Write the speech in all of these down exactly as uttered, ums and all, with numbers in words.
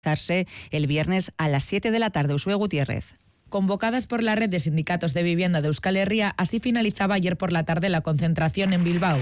el viernes a las siete de la tarde. Uxue Gutiérrez. Convocadas por la red de sindicatos de vivienda de Euskal Herria, así finalizaba ayer por la tarde la concentración en Bilbao.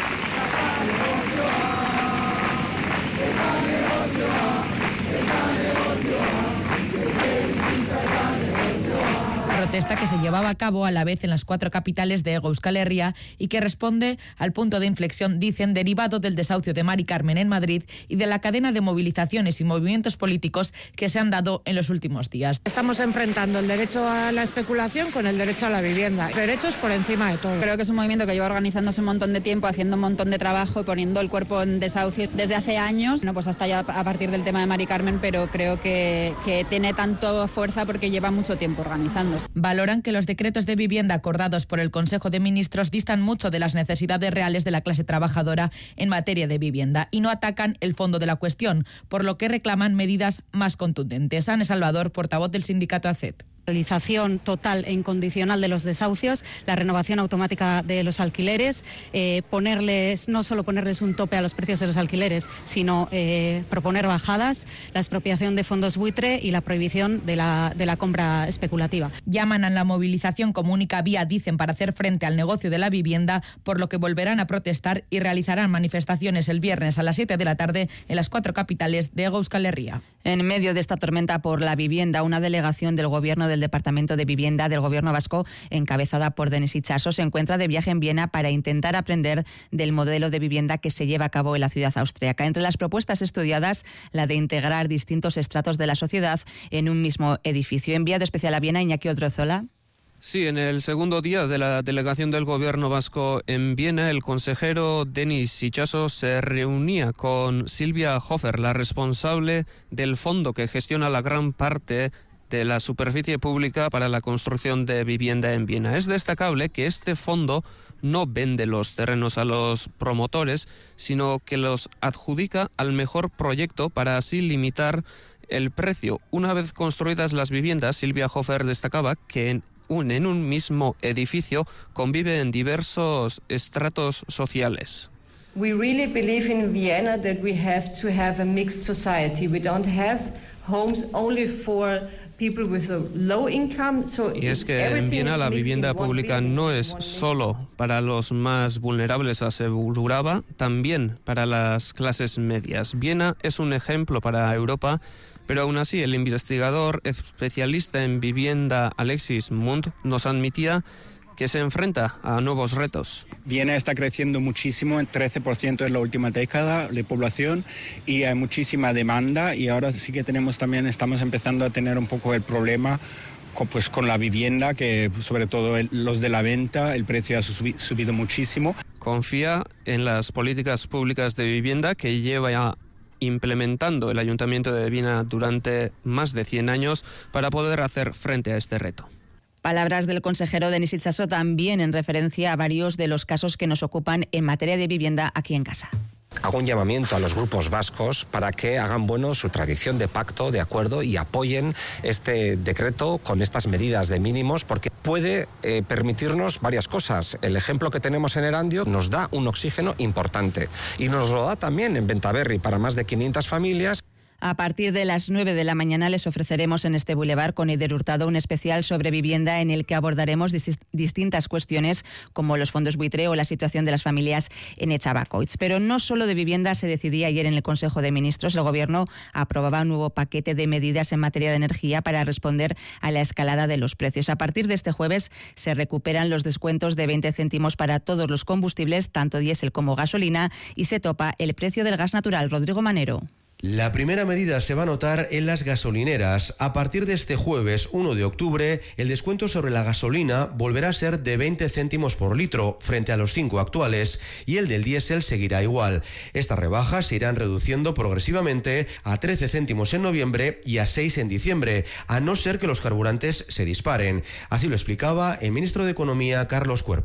Protesta que se llevaba a cabo a la vez en las cuatro capitales de Hego Euskal Herria y que responde al punto de inflexión, dicen, derivado del desahucio de Mari Carmen en Madrid y de la cadena de movilizaciones y movimientos políticos que se han dado en los últimos días. Estamos enfrentando el derecho a la especulación con el derecho a la vivienda. Derechos por encima de todo. Creo que es un movimiento que lleva organizándose un montón de tiempo, haciendo un montón de trabajo y poniendo el cuerpo en desahucio desde hace años. Bueno, pues hasta ya a partir del tema de Mari Carmen, pero creo que, que tiene tanto fuerza porque lleva mucho tiempo organizándose. Valoran que los decretos de vivienda acordados por el Consejo de Ministros distan mucho de las necesidades reales de la clase trabajadora en materia de vivienda y no atacan el fondo de la cuestión, por lo que reclaman medidas más contundentes. Ana Salvador, portavoz del sindicato A C E T. Realización total e incondicional de los desahucios, la renovación automática de los alquileres, eh, ponerles, no solo ponerles un tope a los precios de los alquileres, sino eh, proponer bajadas, la expropiación de fondos buitre y la prohibición de la, de la compra especulativa. Llaman a la movilización como única vía, dicen, para hacer frente al negocio de la vivienda, por lo que volverán a protestar y realizarán manifestaciones el viernes a las siete de la tarde en las cuatro capitales de Hego Euskal Herria. En medio de esta tormenta por la vivienda, una delegación del Gobierno del Departamento de Vivienda del Gobierno vasco, encabezada por Denis Itxaso, se encuentra de viaje en Viena para intentar aprender del modelo de vivienda que se lleva a cabo en la ciudad austríaca. Entre las propuestas estudiadas, la de integrar distintos estratos de la sociedad en un mismo edificio. Enviado especial a Viena, Iñaki Odriozola. Sí, en el segundo día de la delegación del Gobierno vasco en Viena, el consejero Denis Itxaso se reunía con Silvia Hofer, la responsable del fondo que gestiona la gran parte de la superficie pública para la construcción de vivienda en Viena. Es destacable que este fondo no vende los terrenos a los promotores, sino que los adjudica al mejor proyecto para así limitar el precio. Una vez construidas las viviendas, Silvia Hofer destacaba que en un, en un mismo edificio conviven diversos estratos sociales. We really believe in Vienna that we have to have a mixed society. We don't have homes only for people with a low income. So y es que en Viena la vivienda pública no es solo para los más vulnerables, aseguraba, también para las clases medias. Viena es un ejemplo para Europa, pero aún así el investigador especialista en vivienda Alexis Mund nos admitía que se enfrenta a nuevos retos. Viena está creciendo muchísimo, en trece por ciento en la última década de población, y hay muchísima demanda, y ahora sí que tenemos también, estamos empezando a tener un poco el problema con, pues, con la vivienda, que sobre todo el, los de la venta, el precio ha subi, subido muchísimo. Confía en las políticas públicas de vivienda que lleva ya implementando el Ayuntamiento de Viena durante más de cien años para poder hacer frente a este reto. Palabras del consejero Denis Itxaso también en referencia a varios de los casos que nos ocupan en materia de vivienda aquí en casa. Hago un llamamiento a los grupos vascos para que hagan bueno su tradición de pacto, de acuerdo, y apoyen este decreto con estas medidas de mínimos, porque puede eh, permitirnos varias cosas. El ejemplo que tenemos en Erandio nos da un oxígeno importante y nos lo da también en Bentaberri para más de quinientas familias. A partir de las nueve de la mañana les ofreceremos en este bulevar con Eider Hurtado un especial sobre vivienda en el que abordaremos dis- distintas cuestiones como los fondos buitre o la situación de las familias en Echabacoitz. Pero no solo de vivienda se decidía ayer en el Consejo de Ministros. El Gobierno aprobaba un nuevo paquete de medidas en materia de energía para responder a la escalada de los precios. A partir de este jueves se recuperan los descuentos de veinte céntimos para todos los combustibles, tanto diésel como gasolina, y se topa el precio del gas natural. Rodrigo Manero. La primera medida se va a notar en las gasolineras. A partir de este jueves uno de octubre, el descuento sobre la gasolina volverá a ser de veinte céntimos por litro, frente a los cinco actuales, y el del diésel seguirá igual. Estas rebajas se irán reduciendo progresivamente a trece céntimos en noviembre y a seis en diciembre, a no ser que los carburantes se disparen. Así lo explicaba el ministro de Economía, Carlos Cuerpo.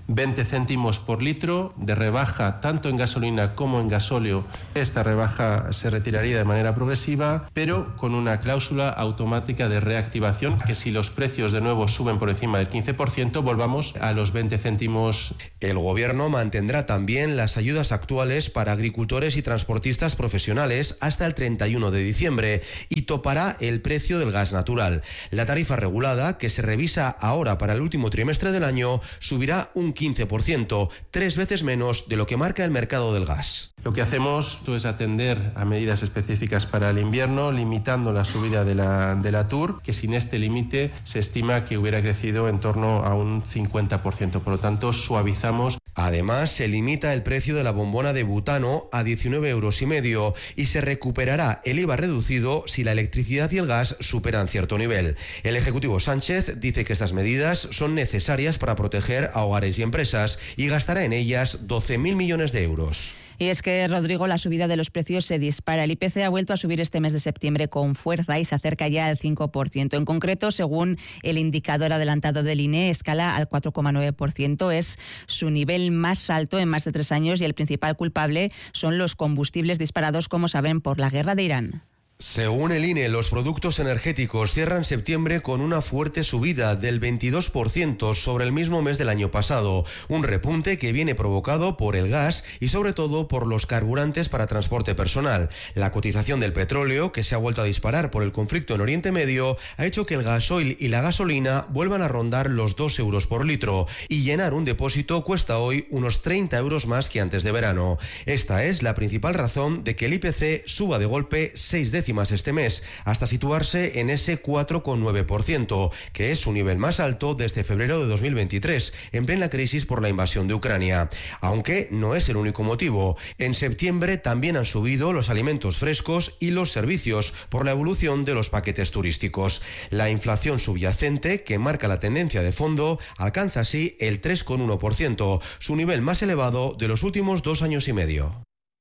veinte céntimos por litro de rebaja tanto en gasolina como en gasóleo. Esta rebaja se retiraría de manera progresiva, pero con una cláusula automática de reactivación, que si los precios de nuevo suben por encima del quince por ciento, volvamos a los veinte céntimos. El Gobierno mantendrá también las ayudas actuales para agricultores y transportistas profesionales hasta el treinta y uno de diciembre y topará el precio del gas natural. La tarifa regulada, que se revisa ahora para el último trimestre del año, subirá un quince por ciento, tres veces menos de lo que marca el mercado del gas. Lo que hacemos es atender a medidas específicas para el invierno, limitando la subida de la, de la T U R, que sin este límite se estima que hubiera crecido en torno a un cincuenta por ciento. Por lo tanto, suavizamos. Además, se limita el precio de la bombona de butano a diecinueve euros y medio y se recuperará el I V A reducido si la electricidad y el gas superan cierto nivel. El Ejecutivo Sánchez dice que estas medidas son necesarias para proteger a hogares y empresas y gastará en ellas doce mil millones de euros. Y es que, Rodrigo, la subida de los precios se dispara. El I P C ha vuelto a subir este mes de septiembre con fuerza y se acerca ya al cinco por ciento. En concreto, según el indicador adelantado del I N E, escala al cuatro coma nueve por ciento. Es su nivel más alto en más de tres años y el principal culpable son los combustibles disparados, como saben, por la guerra de Irán. Según el I N E, los productos energéticos cierran septiembre con una fuerte subida del veintidós por ciento sobre el mismo mes del año pasado, un repunte que viene provocado por el gas y sobre todo por los carburantes para transporte personal. La cotización del petróleo, que se ha vuelto a disparar por el conflicto en Oriente Medio, ha hecho que el gasoil y la gasolina vuelvan a rondar los dos euros por litro y llenar un depósito cuesta hoy unos treinta euros más que antes de verano. Esta es la principal razón de que el I P C suba de golpe seis décimas este mes, hasta situarse en ese cuatro coma nueve por ciento, que es su nivel más alto desde febrero de dos mil veintitrés, en plena crisis por la invasión de Ucrania. Aunque no es el único motivo. En septiembre también han subido los alimentos frescos y los servicios por la evolución de los paquetes turísticos. La inflación subyacente, que marca la tendencia de fondo, alcanza así el tres coma uno por ciento, su nivel más elevado de los últimos dos años y medio.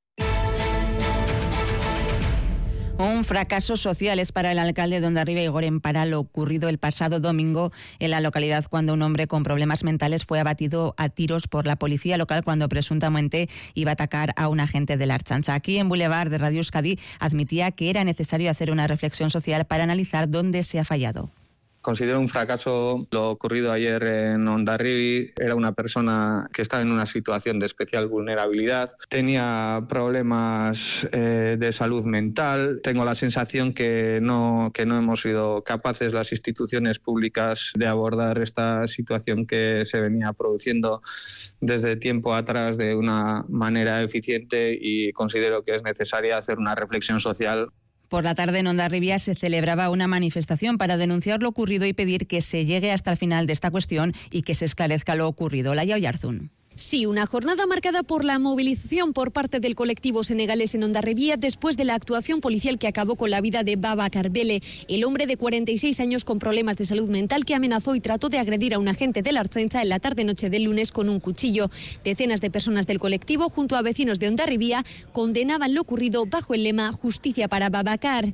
Un fracaso social es para el alcalde de Hondarribia, Igor Empara, lo ocurrido el pasado domingo en la localidad, cuando un hombre con problemas mentales fue abatido a tiros por la policía local cuando presuntamente iba a atacar a un agente de la Ertzaintza. Aquí en Boulevard de Radio Euskadi admitía que era necesario hacer una reflexión social para analizar dónde se ha fallado. Considero un fracaso lo ocurrido ayer en Hondarribia. Era una persona que estaba en una situación de especial vulnerabilidad, tenía problemas eh, de salud mental. Tengo la sensación que no, que no hemos sido capaces las instituciones públicas de abordar esta situación que se venía produciendo desde tiempo atrás de una manera eficiente, y considero que es necesaria hacer una reflexión social. Por la tarde en Hondarribia se celebraba una manifestación para denunciar lo ocurrido y pedir que se llegue hasta el final de esta cuestión y que se esclarezca lo ocurrido. Laia Oyarzún. Sí, una jornada marcada por la movilización por parte del colectivo senegalés en Hondarribia después de la actuación policial que acabó con la vida de Babacar Bele, el hombre de cuarenta y seis años con problemas de salud mental que amenazó y trató de agredir a un agente de la Ertzaintza en la tarde-noche del lunes con un cuchillo. Decenas de personas del colectivo, junto a vecinos de Hondarribia, condenaban lo ocurrido bajo el lema Justicia para Babacar.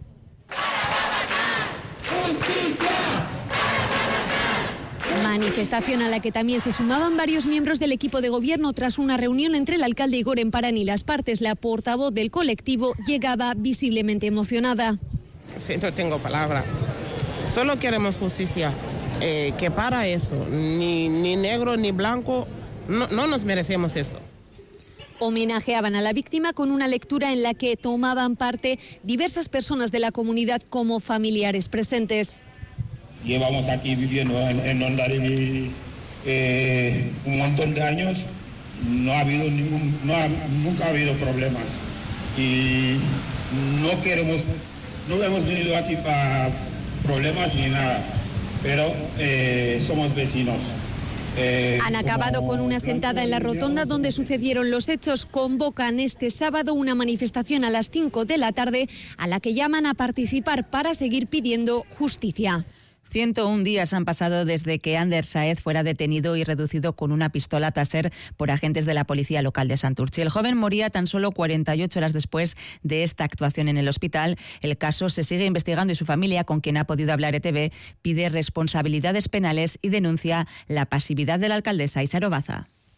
Manifestación a la que también se sumaban varios miembros del equipo de gobierno tras una reunión entre el alcalde Igor Empara y las partes. La portavoz del colectivo llegaba visiblemente emocionada. Sí, no tengo palabra. Solo queremos justicia. Eh, que para eso, ni, ni negro ni blanco, no, no nos merecemos eso. Homenajeaban a la víctima con una lectura en la que tomaban parte diversas personas de la comunidad como familiares presentes. Llevamos aquí viviendo en, en Hondarribia eh, un montón de años, no ha habido ningún, no ha, nunca ha habido problemas y no queremos, no hemos venido aquí para problemas ni nada, pero eh, somos vecinos. Eh, Han acabado con una sentada en la rotonda donde sucedieron los hechos. Convocan este sábado una manifestación a las cinco de la tarde a la que llaman a participar para seguir pidiendo justicia. ciento un días han pasado desde que Ander Saez fuera detenido y reducido con una pistola Taser por agentes de la policía local de Santurtzi. El joven moría tan solo cuarenta y ocho horas después de esta actuación en el hospital. El caso se sigue investigando y su familia, con quien ha podido hablar E T V, pide responsabilidades penales y denuncia la pasividad de la alcaldesa Isaro Baza.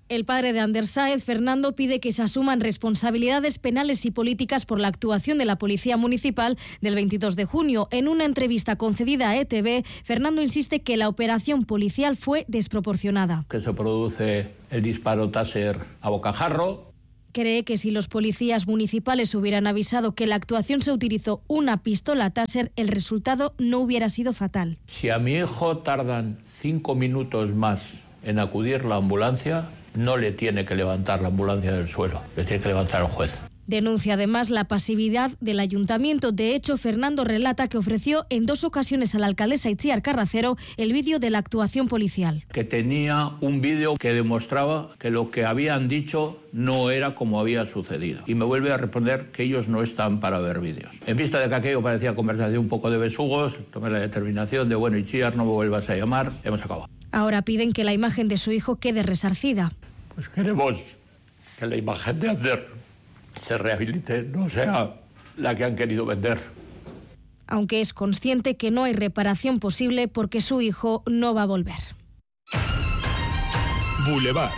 El padre de Ander Sáez, Fernando, pide que se asuman responsabilidades penales y políticas por la actuación de la Policía Municipal del veintidós de junio. En una entrevista concedida a E T V, Fernando insiste que la operación policial fue desproporcionada. Que se produce el disparo taser a bocajarro. Cree que si los policías municipales hubieran avisado que la actuación se utilizó una pistola taser, el resultado no hubiera sido fatal. Si a mi hijo tardan cinco minutos más en acudir la ambulancia, no le tiene que levantar la ambulancia del suelo, le tiene que levantar el juez. Denuncia además la pasividad del ayuntamiento. De hecho, Fernando relata que ofreció en dos ocasiones a la alcaldesa Itziar Carracero el vídeo de la actuación policial. Que tenía un vídeo que demostraba que lo que habían dicho no era como había sucedido. Y me vuelve a responder que ellos no están para ver vídeos. En vista de que aquello parecía conversación un poco de besugos, tomé la determinación de, bueno, Itziar, no me vuelvas a llamar, hemos acabado. Ahora piden que la imagen de su hijo quede resarcida. Pues queremos que la imagen de Ander se rehabilite, no sea la que han querido vender. Aunque es consciente que no hay reparación posible porque su hijo no va a volver. Boulevard.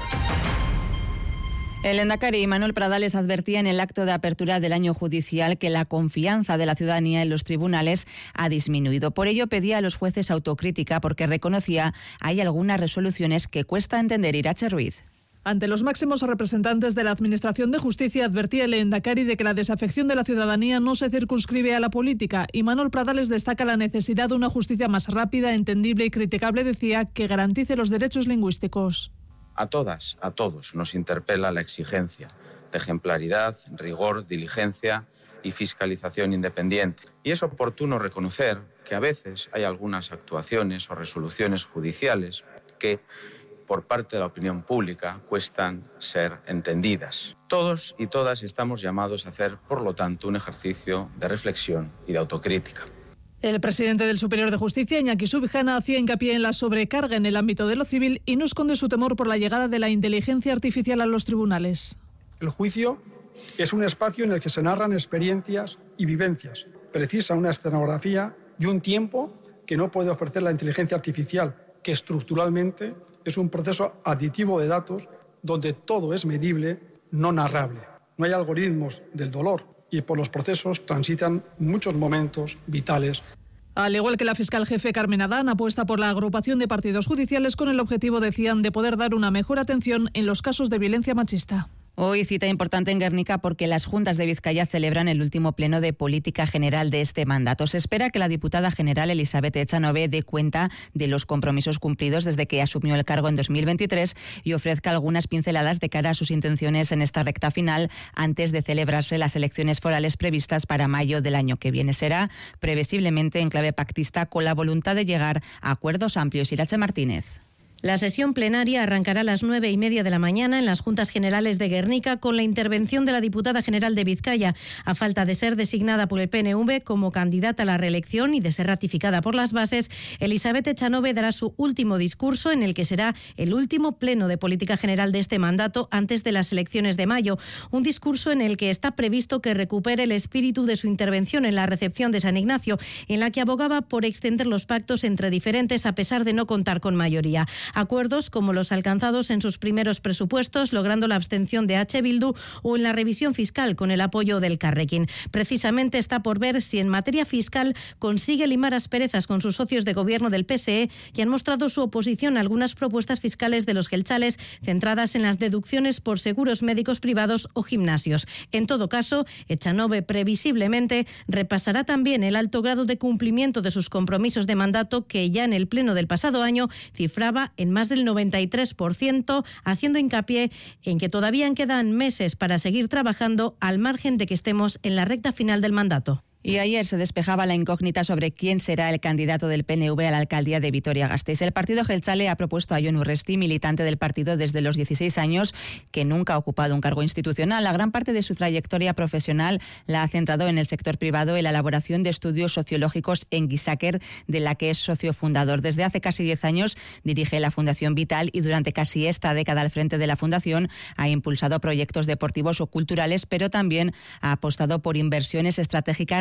El lehendakari Manuel Pradales advertía en el acto de apertura del año judicial que la confianza de la ciudadanía en los tribunales ha disminuido. Por ello pedía a los jueces autocrítica porque reconocía hay algunas resoluciones que cuesta entender. Irache Ruiz. Ante los máximos representantes de la Administración de Justicia advertía el lehendakari de que la desafección de la ciudadanía no se circunscribe a la política y Manuel Pradales destaca la necesidad de una justicia más rápida, entendible y criticable, decía, que garantice los derechos lingüísticos. A todas, a todos nos interpela la exigencia de ejemplaridad, rigor, diligencia y fiscalización independiente. Y es oportuno reconocer que a veces hay algunas actuaciones o resoluciones judiciales que, por parte de la opinión pública, cuestan ser entendidas. Todos y todas estamos llamados a hacer, por lo tanto, un ejercicio de reflexión y de autocrítica. El presidente del Superior de Justicia, Iñaki Subijana, hacía hincapié en la sobrecarga en el ámbito de lo civil y no esconde su temor por la llegada de la inteligencia artificial a los tribunales. El juicio es un espacio en el que se narran experiencias y vivencias. Precisa una escenografía y un tiempo que no puede ofrecer la inteligencia artificial, que estructuralmente es un proceso aditivo de datos donde todo es medible, no narrable. No hay algoritmos del dolor y por los procesos transitan muchos momentos vitales. Al igual que la fiscal jefe Carmen Adán, apuesta por la agrupación de partidos judiciales con el objetivo, decían, de poder dar una mejor atención en los casos de violencia machista. Hoy cita importante en Guernica porque las Juntas de Vizcaya celebran el último pleno de política general de este mandato. Se espera que la diputada general Elizabeth Echanove dé cuenta de los compromisos cumplidos desde que asumió el cargo en dos mil veintitrés y ofrezca algunas pinceladas de cara a sus intenciones en esta recta final antes de celebrarse las elecciones forales previstas para mayo del año que viene. Será previsiblemente en clave pactista con la voluntad de llegar a acuerdos amplios. Irache Martínez. La sesión plenaria arrancará a las nueve y media de la mañana en las Juntas Generales de Guernica con la intervención de la diputada general de Vizcaya. A falta de ser designada por el P N V como candidata a la reelección y de ser ratificada por las bases, Elizabeth Echanove dará su último discurso en el que será el último pleno de política general de este mandato antes de las elecciones de mayo. Un discurso en el que está previsto que recupere el espíritu de su intervención en la recepción de San Ignacio, en la que abogaba por extender los pactos entre diferentes a pesar de no contar con mayoría. Acuerdos como los alcanzados en sus primeros presupuestos, logrando la abstención de H. Bildu, o en la revisión fiscal con el apoyo del Carrequín. Precisamente está por ver si en materia fiscal consigue limar asperezas con sus socios de gobierno del P S E, que han mostrado su oposición a algunas propuestas fiscales de los jeltzales centradas en las deducciones por seguros médicos privados o gimnasios. En todo caso, Echanove previsiblemente repasará también el alto grado de cumplimiento de sus compromisos de mandato que ya en el pleno del pasado año cifraba en más del noventa y tres por ciento, haciendo hincapié en que todavía quedan meses para seguir trabajando al margen de que estemos en la recta final del mandato. Y ayer se despejaba la incógnita sobre quién será el candidato del P N V a la alcaldía de Vitoria-Gasteiz. El partido jeltzale ha propuesto a Jon Urresti, militante del partido desde los dieciséis años, que nunca ha ocupado un cargo institucional. La gran parte de su trayectoria profesional la ha centrado en el sector privado en la elaboración de estudios sociológicos en Gizaker, de la que es socio fundador. Desde hace casi diez años dirige la Fundación Vital y durante casi esta década al frente de la Fundación ha impulsado proyectos deportivos o culturales, pero también ha apostado por inversiones estratégicas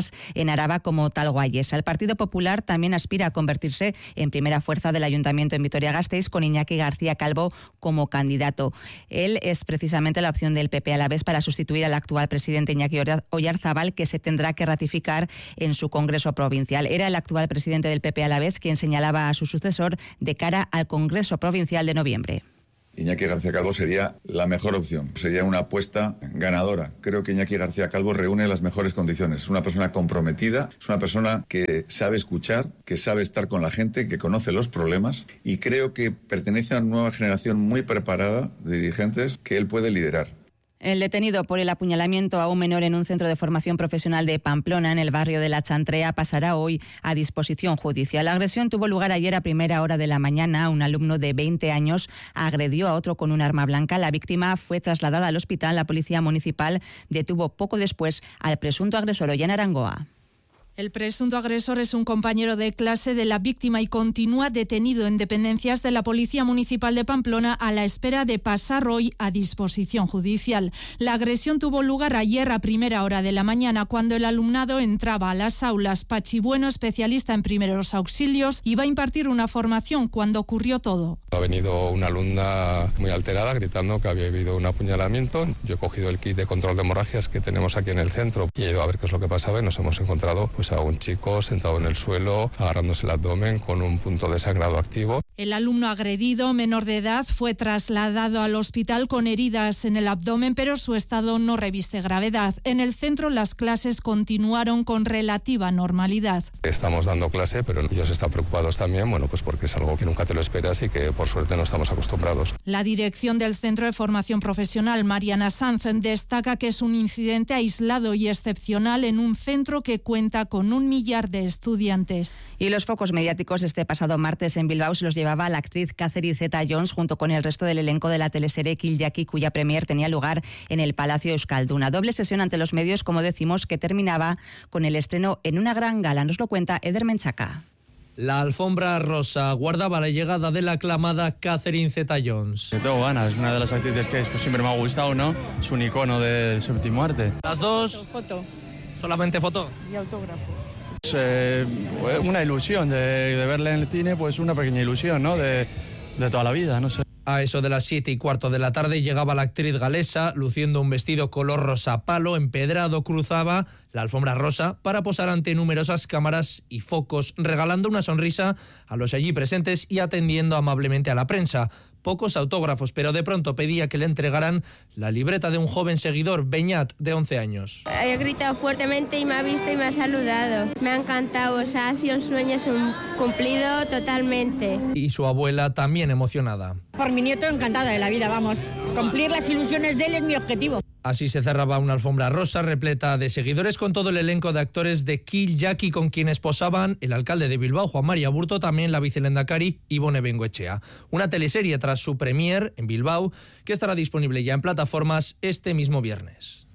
provincias en Araba como Talguayes. El Partido Popular también aspira a convertirse en primera fuerza del Ayuntamiento en Vitoria-Gasteiz, con Iñaki García Calvo como candidato. Él es precisamente la opción del P P Alavés para sustituir al actual presidente Iñaki Oyarzábal, que se tendrá que ratificar en su Congreso Provincial. Era el actual presidente del P P Alavés quien señalaba a su sucesor de cara al Congreso Provincial de noviembre. Iñaki García Calvo sería la mejor opción, sería una apuesta ganadora. Creo que Iñaki García Calvo reúne las mejores condiciones. Es una persona comprometida, es una persona que sabe escuchar, que sabe estar con la gente, que conoce los problemas, y creo que pertenece a una nueva generación muy preparada de dirigentes que él puede liderar. El detenido por el apuñalamiento a un menor en un centro de formación profesional de Pamplona, en el barrio de La Chantrea, pasará hoy a disposición judicial. La agresión tuvo lugar ayer a primera hora de la mañana. Un alumno de veinte años agredió a otro con un arma blanca. La víctima fue trasladada al hospital. La policía municipal detuvo poco después al presunto agresor, Ollana Arangoa. El presunto agresor es un compañero de clase de la víctima y continúa detenido en dependencias de la Policía Municipal de Pamplona a la espera de pasar hoy a disposición judicial. La agresión tuvo lugar ayer a primera hora de la mañana, cuando el alumnado entraba a las aulas. Pachi Bueno, especialista en primeros auxilios, iba a impartir una formación cuando ocurrió todo. Ha venido una alumna muy alterada gritando que había habido un apuñalamiento. Yo he cogido el kit de control de hemorragias que tenemos aquí en el centro y he ido a ver qué es lo que pasaba, y nos hemos encontrado pues a un chico sentado en el suelo, agarrándose el abdomen con un punto de sangrado activo. El alumno agredido, menor de edad, fue trasladado al hospital con heridas en el abdomen, pero su estado no reviste gravedad. En el centro las clases continuaron con relativa normalidad. Estamos dando clase, pero ellos están preocupados también, bueno, pues porque es algo que nunca te lo esperas y que por suerte no estamos acostumbrados. La dirección del Centro de Formación Profesional, Mariana Sanz, destaca que es un incidente aislado y excepcional en un centro que cuenta con un millar de estudiantes. Y los focos mediáticos este pasado martes en Bilbao se los llevaba la actriz Catherine Zeta-Jones junto con el resto del elenco de la teleserie Kill Jackie, cuya premier tenía lugar en el Palacio Euskalduna. Doble sesión ante los medios, como decimos, que terminaba con el estreno en una gran gala. Nos lo cuenta Eder Menchaca. La alfombra rosa guardaba la llegada de la aclamada Catherine Zeta-Jones. Tengo ganas, es una de las actrices que pues, siempre me ha gustado, ¿no? Es un icono del séptimo arte. Las dos. Foto, foto. ¿Solamente foto? Y autógrafo. Es eh, una ilusión de, de verla en el cine, pues una pequeña ilusión, ¿no? De, de toda la vida, no sé. A eso de las siete y cuarto de la tarde llegaba la actriz galesa, luciendo un vestido color rosa palo, empedrado, cruzaba la alfombra rosa para posar ante numerosas cámaras y focos, regalando una sonrisa a los allí presentes y atendiendo amablemente a la prensa. Pocos autógrafos, pero de pronto pedía que le entregaran la libreta de un joven seguidor, Beñat, de once años. He gritado fuertemente y me ha visto y me ha saludado. Me ha encantado, o sea, ha sido un sueño un cumplido totalmente. Y su abuela también emocionada. Por mi nieto encantada de la vida, vamos. Cumplir las ilusiones de él es mi objetivo. Así se cerraba una alfombra rosa repleta de seguidores con todo el elenco de actores de Kill Jackie, con quienes posaban el alcalde de Bilbao, Juan María Burto, también la vicelendakari Ibone Bengoechea. Una teleserie tras su premier en Bilbao que estará disponible ya en plataformas este mismo viernes.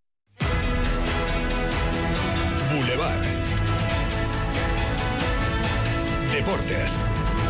Boulevard. Deportes.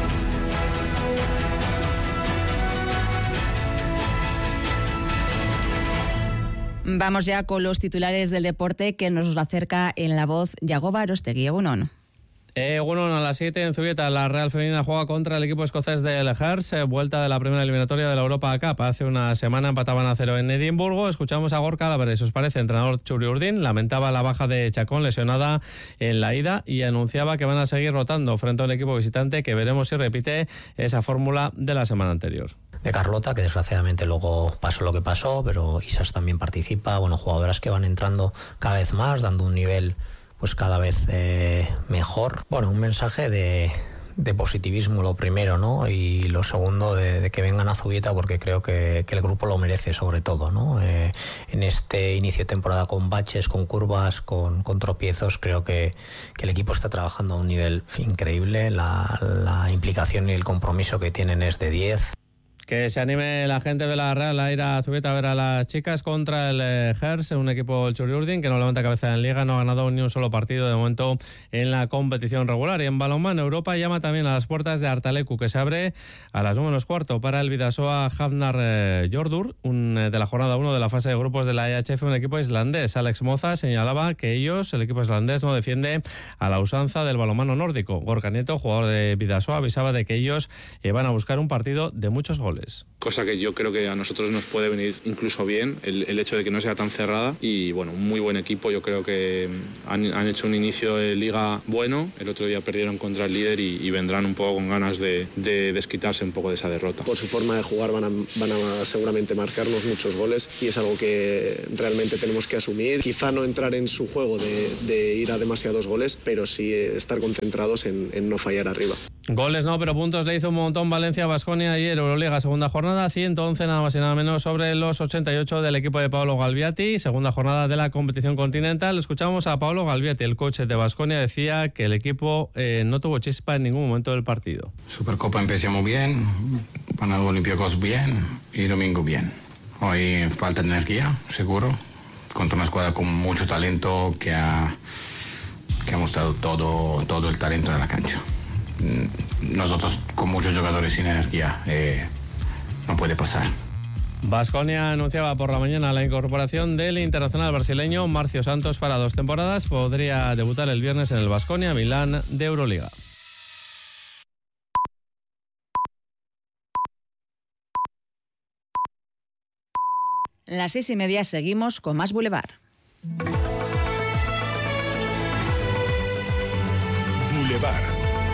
Vamos ya con los titulares del deporte que nos acerca en la voz Yagoba Arostegui. Egunon. Eh, bueno, a las siete en Zubieta la Real Femenina juega contra el equipo escocés del Hearts, eh, vuelta de la primera eliminatoria de la Europa Cup. Hace una semana empataban a cero en Edimburgo. Escuchamos a Gorka Álvarez, ¿os parece? Entrenador Churi Urdín lamentaba la baja de Chacón, lesionada en la ida, y anunciaba que van a seguir rotando frente a un equipo visitante que veremos si repite esa fórmula de la semana anterior. De Carlota, que desgraciadamente luego pasó lo que pasó, pero Isas también participa. Bueno, jugadoras que van entrando cada vez más, dando un nivel pues cada vez eh, mejor. Bueno, un mensaje de, de positivismo, lo primero, ¿no? Y lo segundo, de, de que vengan a Zubieta, porque creo que, que el grupo lo merece, sobre todo, ¿no? Eh, en este inicio de temporada con baches, con curvas, con, con tropiezos, creo que, que el equipo está trabajando a un nivel increíble. La, la implicación y el compromiso que tienen es de diez. Que se anime la gente de la Real a ir a Zubieta a ver a las chicas contra el eh, Gers, un equipo el Churiurdin que no levanta cabeza en Liga, no ha ganado ni un solo partido de momento en la competición regular. Y en balonmano, Europa llama también a las puertas de Artalecu, que se abre a las nueve menos cuarto para el Bidasoa Hafnar eh, Jordur, un, eh, de la jornada uno de la fase de grupos de la E H F, un equipo islandés. Alex Moza señalaba que ellos, el equipo islandés, no defiende a la usanza del balonmano nórdico. Gorka Nieto, jugador de Bidasoa, avisaba de que ellos eh, van a buscar un partido de muchos goles. Cosa que yo creo que a nosotros nos puede venir incluso bien, el, el hecho de que no sea tan cerrada. Y bueno, un muy buen equipo, yo creo que han, han hecho un inicio de liga bueno, el otro día perdieron contra el líder y, y vendrán un poco con ganas de, de desquitarse un poco de esa derrota. Por su forma de jugar van a, van a seguramente marcarnos muchos goles y es algo que realmente tenemos que asumir. Quizá no entrar en su juego de, de ir a demasiados goles, pero sí estar concentrados en, en no fallar arriba. Goles no, pero puntos le hizo un montón Valencia, Baskonia ayer, Euroliga, segunda jornada, ciento once nada más y nada menos sobre los ochenta y ocho del equipo de Paolo Galviati, segunda jornada de la competición continental. Escuchamos a Paolo Galviati, el coach de Baskonia, decía que el equipo eh, no tuvo chispa en ningún momento del partido. Supercopa empezamos bien, Panado Olympiacos bien y domingo bien. Hoy falta de energía, seguro, contra una escuadra con mucho talento que ha, que ha mostrado todo, todo el talento en la cancha. Nosotros con muchos jugadores sin energía eh, no puede pasar. Baskonia anunciaba por la mañana la incorporación del internacional brasileño Marcio Santos para dos temporadas. Podría debutar el viernes en el Baskonia Milán de Euroliga. Las seis y media seguimos con más Boulevard. Boulevard.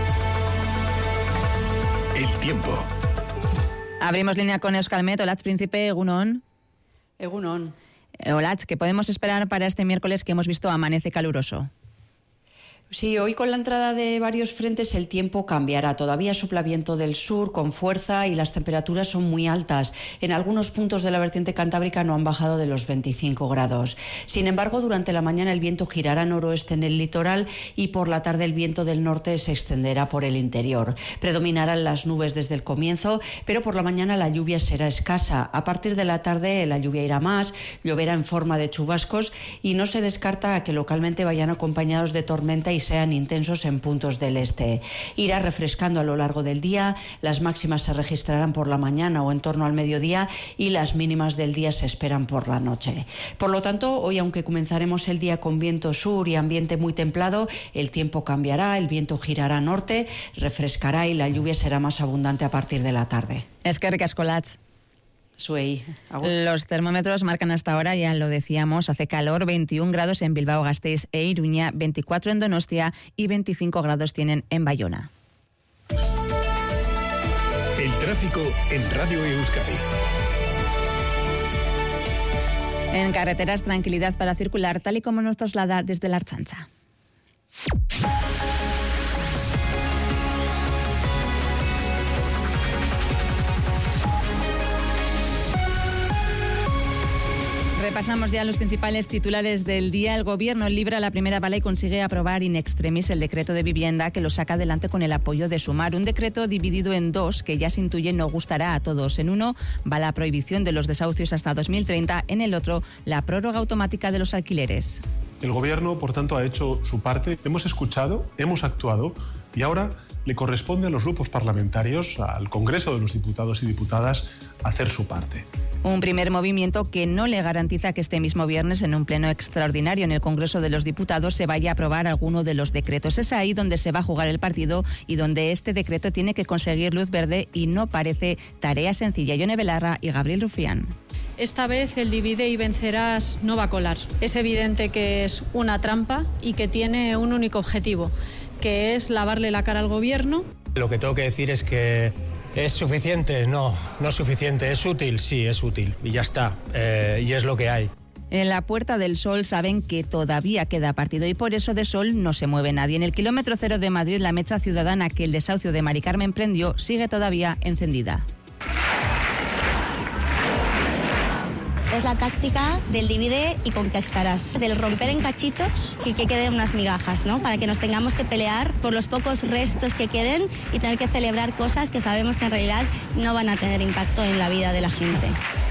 El tiempo. Abrimos línea con Euskalmet. Olatz Príncipe, Egunon. Egunon. Olatz, ¿qué podemos esperar para este miércoles que hemos visto amanece caluroso? Sí, hoy con la entrada de varios frentes el tiempo cambiará. Todavía sopla viento del sur con fuerza y las temperaturas son muy altas. En algunos puntos de la vertiente cantábrica no han bajado de los veinticinco grados. Sin embargo, durante la mañana el viento girará noroeste en el litoral y por la tarde el viento del norte se extenderá por el interior. Predominarán las nubes desde el comienzo, pero por la mañana la lluvia será escasa. A partir de la tarde la lluvia irá más, lloverá en forma de chubascos y no se descarta que localmente vayan acompañados de tormenta y sean intensos en puntos del este. Irá refrescando a lo largo del día, las máximas se registrarán por la mañana o en torno al mediodía y las mínimas del día se esperan por la noche. Por lo tanto, hoy aunque comenzaremos el día con viento sur y ambiente muy templado, el tiempo cambiará, el viento girará norte, refrescará y la lluvia será más abundante a partir de la tarde. Eskerrik asko, Olatz. Suey. Los termómetros marcan hasta ahora, ya lo decíamos, hace calor, veintiún grados en Bilbao, Gasteiz e Iruña, veinticuatro en Donostia y veinticinco grados tienen en Bayona. El tráfico en Radio Euskadi. En carreteras, tranquilidad para circular, tal y como nos traslada desde la Ertzaintza. Repasamos ya los principales titulares del día. El Gobierno libra la primera bala y consigue aprobar in extremis el decreto de vivienda que lo saca adelante con el apoyo de Sumar. Un decreto dividido en dos que ya se intuye no gustará a todos. En uno va la prohibición de los desahucios hasta dos mil treinta, en el otro la prórroga automática de los alquileres. El Gobierno, por tanto, ha hecho su parte. Hemos escuchado, hemos actuado y ahora le corresponde a los grupos parlamentarios, al Congreso de los Diputados y Diputadas, hacer su parte. Un primer movimiento que no le garantiza que este mismo viernes, en un pleno extraordinario en el Congreso de los Diputados, se vaya a aprobar alguno de los decretos. Es ahí donde se va a jugar el partido y donde este decreto tiene que conseguir luz verde y no parece tarea sencilla. Yone Belarra y Gabriel Rufián. Esta vez el divide y vencerás no va a colar. Es evidente que es una trampa y que tiene un único objetivo, que es lavarle la cara al Gobierno. Lo que tengo que decir es que ¿es suficiente? No, no es suficiente. ¿Es útil? Sí, es útil. Y ya está. Eh, y es lo que hay. En la Puerta del Sol saben que todavía queda partido y por eso de Sol no se mueve nadie. En el kilómetro cero de Madrid, la mecha ciudadana que el desahucio de Mari Carmen prendió sigue todavía encendida. Es la táctica del divide y conquistarás, del romper en cachitos y que queden unas migajas, ¿no? Para que nos tengamos que pelear por los pocos restos que queden y tener que celebrar cosas que sabemos que en realidad no van a tener impacto en la vida de la gente.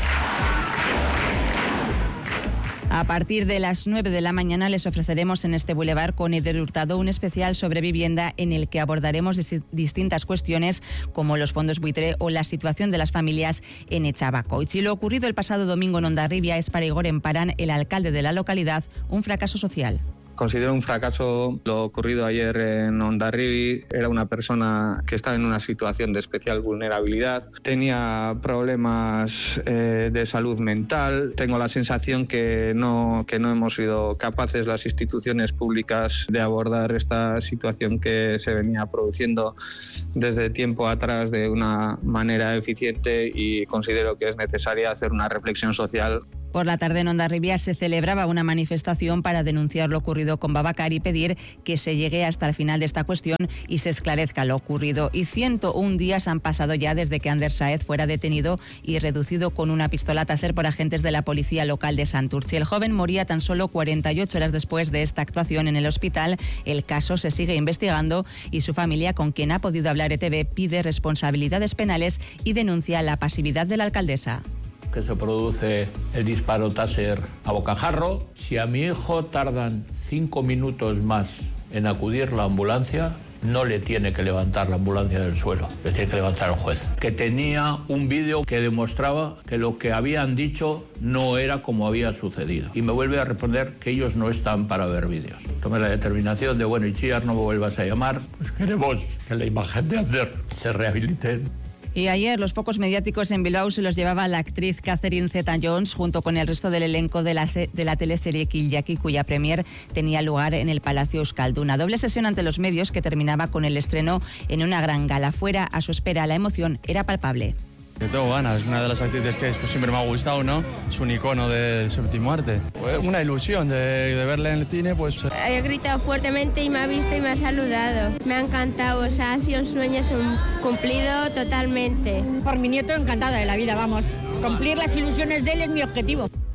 A partir de las nueve de la mañana les ofreceremos en este Boulevard con Eder Hurtado un especial sobre vivienda en el que abordaremos dis- distintas cuestiones como los fondos buitre o la situación de las familias en Echabacoitz. Y lo ocurrido el pasado domingo en Hondarribia es para Igor Emparán, el alcalde de la localidad, un fracaso social. Considero un fracaso lo ocurrido ayer en Hondarribia. Era una persona que estaba en una situación de especial vulnerabilidad, tenía problemas eh, de salud mental. Tengo la sensación que no, que no hemos sido capaces las instituciones públicas de abordar esta situación que se venía produciendo desde tiempo atrás de una manera eficiente, y considero que es necesaria hacer una reflexión social. Por la tarde en Hondarribia se celebraba una manifestación para denunciar lo ocurrido con Babacar y pedir que se llegue hasta el final de esta cuestión y se esclarezca lo ocurrido. Y ciento un días han pasado ya desde que Ander Saez fuera detenido y reducido con una pistola taser por agentes de la policía local de Santurtzi. El joven moría tan solo cuarenta y ocho horas después de esta actuación en el hospital. El caso se sigue investigando y su familia, con quien ha podido hablar E T V, pide responsabilidades penales y denuncia la pasividad de la alcaldesa. Que se produce el disparo taser a bocajarro. Si a mi hijo tardan cinco minutos más en acudir la ambulancia, no le tiene que levantar la ambulancia del suelo, le tiene que levantar el juez. Que tenía un vídeo que demostraba que lo que habían dicho no era como había sucedido. Y me vuelve a responder que ellos no están para ver vídeos. Tomé la determinación de, bueno, Itziar, no me vuelvas a llamar. Pues queremos que la imagen de Ander se rehabilite. Y ayer los focos mediáticos en Bilbao se los llevaba la actriz Catherine Zeta-Jones junto con el resto del elenco de la, de la teleserie Kill Jackie, cuya premier tenía lugar en el Palacio Euskalduna. Doble sesión ante los medios que terminaba con el estreno en una gran gala. Fuera, a su espera, la emoción era palpable. Yo tengo ganas, es una de las actrices que pues, siempre me ha gustado, ¿no? Es un icono del séptimo arte. Una ilusión de, de verla en el cine, pues... He gritado fuertemente y me ha visto y me ha saludado. Me ha encantado, o sea, ha sido un sueño cumplido totalmente. Por mi nieto encantada de la vida, vamos. Cumplir las ilusiones de él es mi objetivo.